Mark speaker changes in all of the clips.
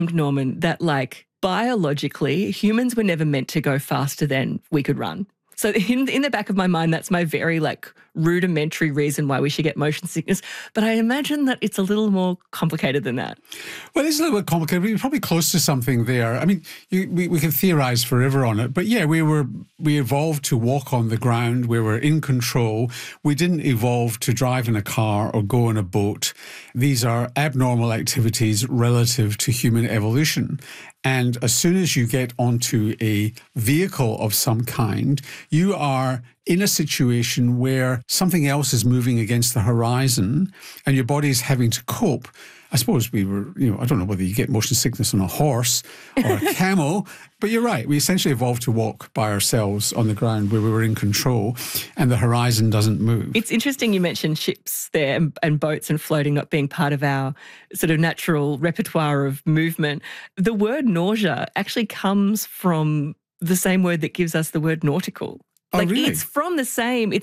Speaker 1: Norman, that like biologically humans were never meant to go faster than we could run. So in the back of my mind, that's my very like rudimentary reason why we should get motion sickness. But I imagine that it's a little more complicated than that.
Speaker 2: Well, it's a little bit complicated, but you're probably close to something there. I mean, we can theorize forever on it, but yeah, we evolved to walk on the ground. We were in control. We didn't evolve to drive in a car or go in a boat. These are abnormal activities relative to human evolution. And as soon as you get onto a vehicle of some kind, you are in a situation where something else is moving against the horizon and your body is having to cope. I suppose we were, I don't know whether you get motion sickness on a horse or a camel, but you're right. We essentially evolved to walk by ourselves on the ground where we were in control and the horizon doesn't move.
Speaker 1: It's interesting you mentioned ships there and boats and floating not being part of our sort of natural repertoire of movement. The word nausea actually comes from the same word that gives us the word nautical.
Speaker 2: Like, oh, really?
Speaker 1: It's from the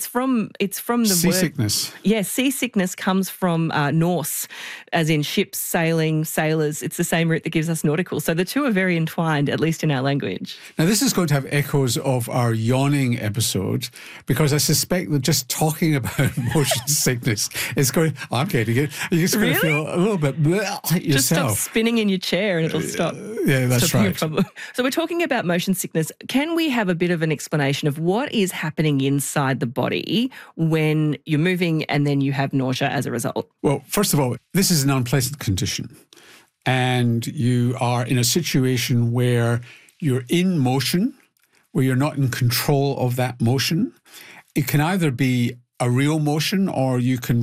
Speaker 1: word
Speaker 2: seasickness.
Speaker 1: Yeah, seasickness comes from Norse, as in ships, sailing, sailors. It's the same root that gives us nautical. So the two are very entwined, at least in our language.
Speaker 2: Now, this is going to have echoes of our yawning episode because I suspect that just talking about motion sickness is going, I'm getting it. You're just going to feel a little bit yourself.
Speaker 1: Just stop spinning in your chair and it'll stop.
Speaker 2: Yeah, that's right.
Speaker 1: So we're talking about motion sickness. Can we have a bit of an explanation of what is happening inside the body when you're moving and then you have nausea as a result?
Speaker 2: Well, first of all, this is an unpleasant condition. And you are in a situation where you're in motion, where you're not in control of that motion. It can either be a real motion or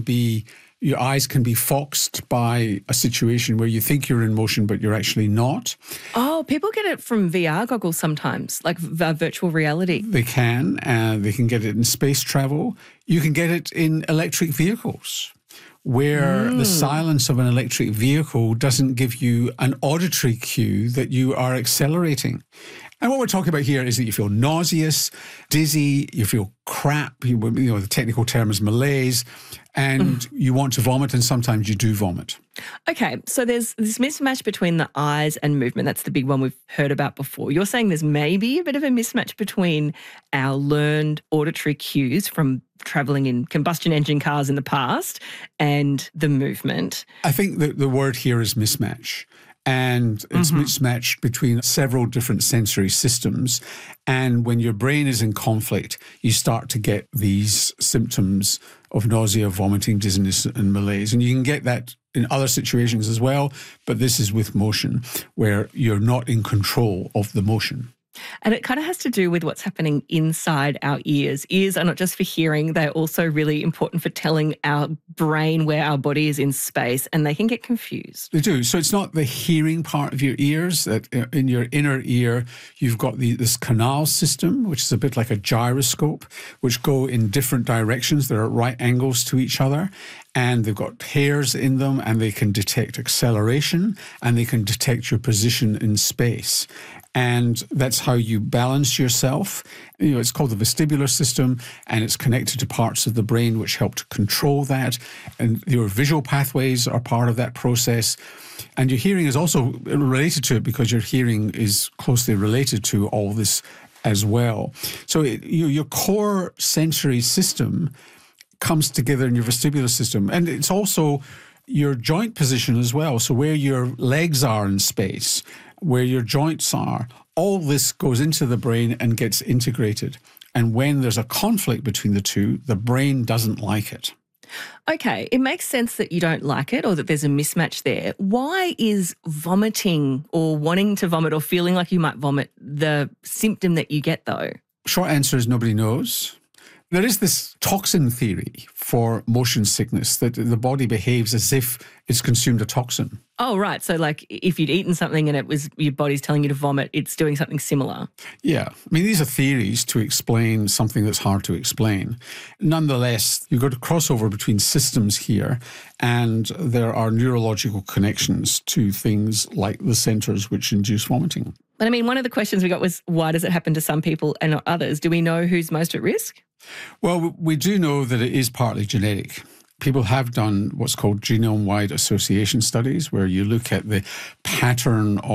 Speaker 2: your eyes can be foxed by a situation where you think you're in motion, but you're actually not.
Speaker 1: Oh, people get it from VR goggles sometimes, like virtual reality.
Speaker 2: They can. They can get it in space travel. You can get it in electric vehicles, where the silence of an electric vehicle doesn't give you an auditory cue that you are accelerating. And what we're talking about here is that you feel nauseous, dizzy, you feel crap, the technical term is malaise, and you want to vomit, and sometimes you do vomit.
Speaker 1: Okay, so there's this mismatch between the eyes and movement. That's the big one we've heard about before. You're saying there's maybe a bit of a mismatch between our learned auditory cues from travelling in combustion engine cars in the past and the movement.
Speaker 2: I think that the word here is mismatch. And it's mismatched between several different sensory systems. And when your brain is in conflict, you start to get these symptoms of nausea, vomiting, dizziness, and malaise. And you can get that in other situations as well, but this is with motion, where you're not in control of the motion.
Speaker 1: And it kind of has to do with what's happening inside our ears. Ears are not just for hearing, they're also really important for telling our brain where our body is in space, and they can get confused.
Speaker 2: They do. So it's not the hearing part of your ears. That in your inner ear, you've got this canal system, which is a bit like a gyroscope, which go in different directions. They're at right angles to each other. And they've got hairs in them, and they can detect acceleration, and they can detect your position in space. And that's how you balance yourself. It's called the vestibular system, and it's connected to parts of the brain which help to control that. And your visual pathways are part of that process. And your hearing is also related to it because your hearing is closely related to all this as well. So your core sensory system comes together in your vestibular system. And it's also your joint position as well. So where your legs are in space, where your joints are, all this goes into the brain and gets integrated. And when there's a conflict between the two, the brain doesn't like it.
Speaker 1: Okay, it makes sense that you don't like it or that there's a mismatch there. Why is vomiting or wanting to vomit or feeling like you might vomit the symptom that you get though?
Speaker 2: Short answer is nobody knows. There is this toxin theory for motion sickness that the body behaves as if it's consumed a toxin.
Speaker 1: Oh, right. So like if you'd eaten something and it was your body's telling you to vomit, it's doing something similar.
Speaker 2: Yeah. I mean, these are theories to explain something that's hard to explain. Nonetheless, you've got a crossover between systems here, and there are neurological connections to things like the centers which induce vomiting.
Speaker 1: But I mean, one of the questions we got was, why does it happen to some people and not others? Do we know who's most at risk?
Speaker 2: Well, we do know that it is partly genetic. People have done what's called genome-wide association studies, where you look at the pattern